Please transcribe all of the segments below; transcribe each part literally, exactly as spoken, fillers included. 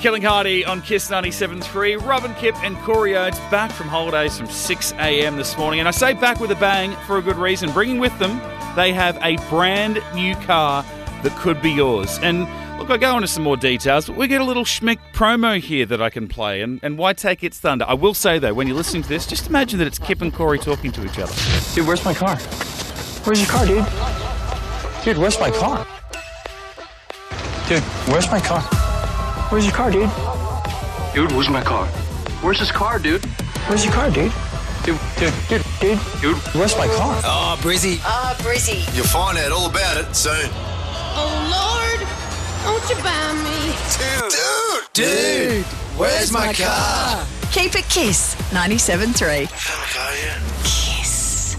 Killing Hardy on Kiss ninety-seven point three. Robin Kip and Corey Oates back from holidays from six a.m. this morning. And I say back with a bang for a good reason. Bringing with them, they have a brand new car that could be yours. And look, I go into some more details, but we get a little schmick promo here that I can play. And, and why take its thunder? I will say, though, when you're listening to this, just imagine that it's Kip and Corey talking to each other. Dude, where's my car? Where's your car, dude? Dude, where's my car? Dude, where's my car? Where's your car, dude? Dude, where's my car? Where's his car, dude? Where's your car, dude? Dude, dude, dude, dude, dude, where's my car? Oh, Brizzy. Oh, Brizzy. You'll find out all about it soon. Oh, Lord, won't you buy me? Dude, dude, dude, where's my car? Keep it Kiss ninety-seven point three. Found my car, yeah. Kiss.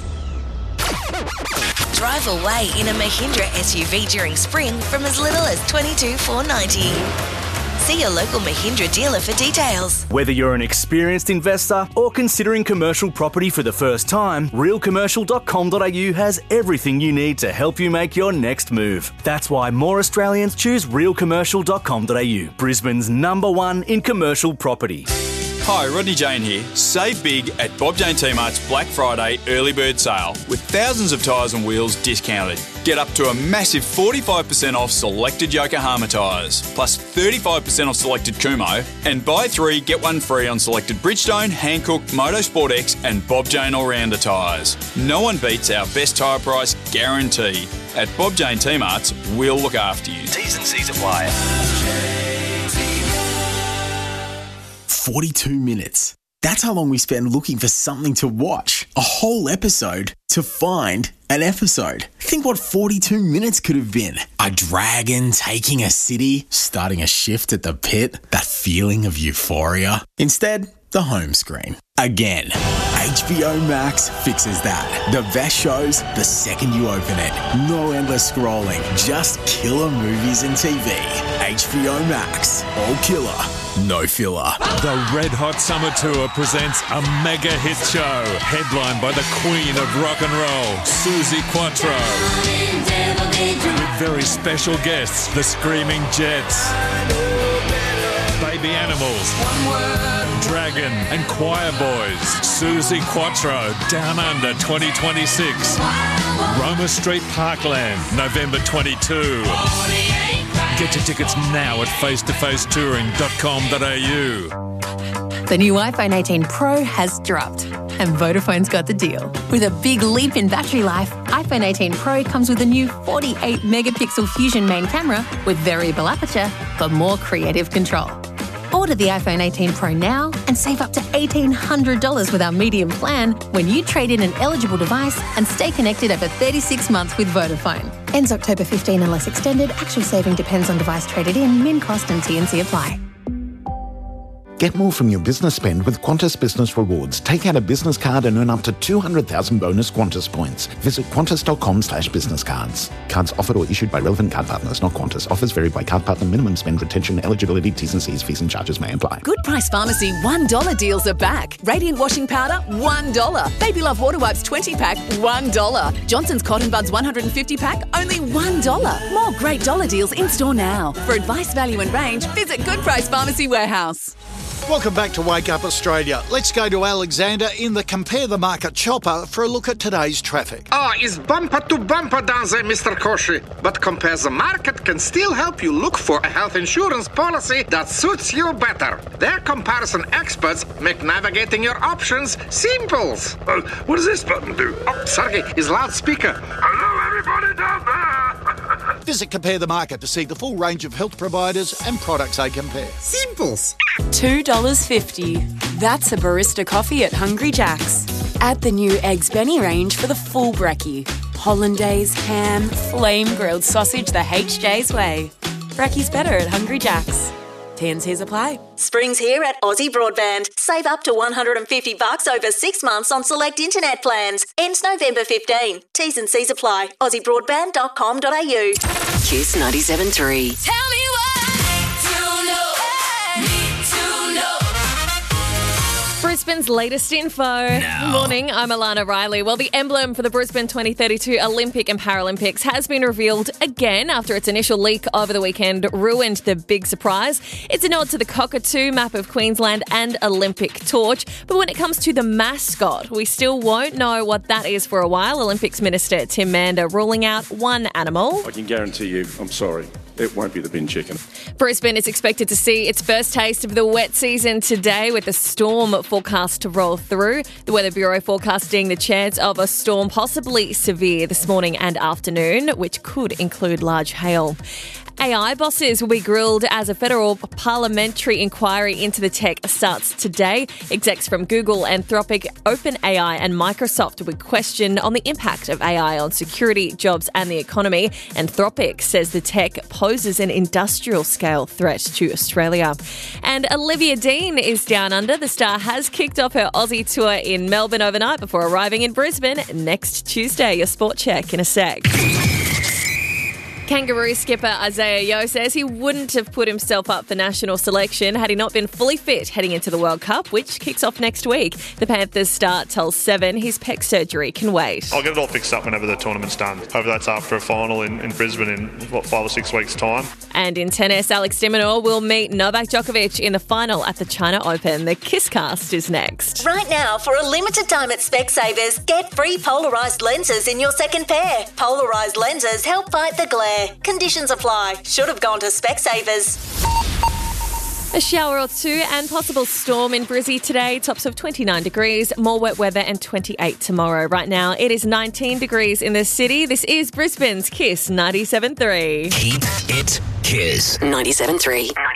Drive away in a Mahindra S U V during spring from as little as twenty-two thousand four hundred ninety dollars. See your local Mahindra dealer for details. Whether you're an experienced investor or considering commercial property for the first time, real commercial dot com dot a u has everything you need to help you make your next move. That's why more Australians choose real commercial dot com dot a u, Brisbane's number one in commercial property. Hi, Rodney Jane here. Save big at Bob Jane T-Mart's Black Friday early bird sale with thousands of tyres and wheels discounted. Get up to a massive forty-five percent off selected Yokohama tyres, plus thirty-five percent off selected Kumho, and buy three, get one free on selected Bridgestone, Hankook, Motorsport X and Bob Jane All-Rounder tyres. No one beats our best tyre price guarantee. At Bob Jane T-Mart's, we'll look after you. T's and C's apply. forty-two minutes. That's how long we spend looking for something to watch. A whole episode to find an episode. Think what forty-two minutes could have been. A dragon taking a city, starting a shift at the pit, that feeling of euphoria. Instead, the home screen. Again, H B O Max fixes that. The best shows the second you open it. No endless scrolling, just killer movies and T V. H B O Max. All killer, no filler. The Red Hot Summer Tour presents a mega hit show headlined by the queen of rock and roll, Suzi Quatro. With very special guests, the Screaming Jets, Baby Animals, Dragon and Choir Boys. Suzi Quatro, Down Under twenty twenty-six. Roma Street Parkland, November twenty-second. Get your tickets now at face to face touring dot com dot a u. The new iPhone eighteen Pro has dropped, and Vodafone's got the deal. With a big leap in battery life, iPhone eighteen Pro comes with a new forty-eight megapixel Fusion main camera with variable aperture for more creative control. Order the iPhone eighteen Pro now and save up to eighteen hundred dollars with our medium plan when you trade in an eligible device and stay connected over thirty-six months with Vodafone. Ends October fifteenth unless extended. Actual saving depends on device traded in. Min cost and T and C apply. Get more from your business spend with Qantas Business Rewards. Take out a business card and earn up to two hundred thousand bonus Qantas points. Visit qantas.com slash business cards. Cards offered or issued by relevant card partners, not Qantas. Offers vary by card partner. Minimum spend, retention, eligibility, T's and C's, fees and charges may apply. Good Price Pharmacy one dollar deals are back. Radiant washing powder, one dollar. Baby Love water wipes twenty pack, one dollar. Johnson's Cotton Buds one hundred fifty pack, only one dollar. More great dollar deals in store now. For advice, value and range, visit Good Price Pharmacy Warehouse. Welcome back to Wake Up Australia. Let's go to Alexander in the Compare the Market chopper for a look at today's traffic. Ah, oh, it's bumper to bumper down there, Mister Koshi. But Compare the Market can still help you look for a health insurance policy that suits you better. Their comparison experts make navigating your options simple. Uh, what does this button do? Oh, sorry, it's loudspeaker. Hello, everybody down there. Visit Compare the Market to see the full range of health providers and products they compare. Simples. two dollars fifty. That's a barista coffee at Hungry Jack's. Add the new Eggs Benny range for the full brekkie. Hollandaise, ham, flame-grilled sausage the H J's way. Brekkie's better at Hungry Jack's. T and C's apply. Spring's here at Aussie Broadband. Save up to one hundred fifty bucks over six months on select internet plans. Ends November fifteenth. T's and C's apply. aussie broadband dot com dot a u. Kiss ninety-seven point three. Tell me what to know. Need to know. Brisbane Brisbane's latest info. Now. Morning, I'm Alana Riley. Well, the emblem for the Brisbane twenty thirty-two Olympic and Paralympics has been revealed again after its initial leak over the weekend ruined the big surprise. It's a nod to the Cockatoo, map of Queensland and Olympic torch. But when it comes to the mascot, we still won't know what that is for a while. Olympics Minister Tim Mander ruling out one animal. I can guarantee you, I'm sorry, it won't be the bin chicken. Brisbane is expected to see its first taste of the wet season today with a storm forecast to roll through. The Weather Bureau forecasting the chance of a storm possibly severe this morning and afternoon, which could include large hail. A I bosses will be grilled as a federal parliamentary inquiry into the tech starts today. Execs from Google, Anthropic, OpenAI and Microsoft will be questioned on the impact of A I on security, jobs and the economy. Anthropic says the tech poses an industrial-scale threat to Australia. And Olivia Dean is down under. The star has kicked off her Aussie tour in Melbourne overnight before arriving in Brisbane next Tuesday. Your sport check in a sec. Kangaroo skipper Isaiah Yeo says he wouldn't have put himself up for national selection had he not been fully fit heading into the World Cup, which kicks off next week. The Panthers star tells Seven his pec surgery can wait. I'll get it all fixed up whenever the tournament's done. Hopefully that's after a final in, in Brisbane in, what, five or six weeks' time. And in tennis, Alex de Minaur will meet Novak Djokovic in the final at the China Open. The Kisscast is next. Right now, for a limited time at Specsavers, get free polarised lenses in your second pair. Polarised lenses help fight the glare. Conditions apply. Should have gone to Specsavers. A shower or two and possible storm in Brizzy today. Tops of twenty-nine degrees. More wet weather and twenty-eight tomorrow. Right now, it is nineteen degrees in the city. This is Brisbane's Kiss ninety-seven point three. Keep it Kiss ninety-seven point three.